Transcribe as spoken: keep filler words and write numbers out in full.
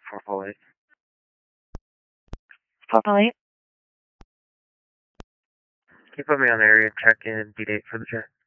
four four eight. four four eight. Can you put me on the area check in B date for the check?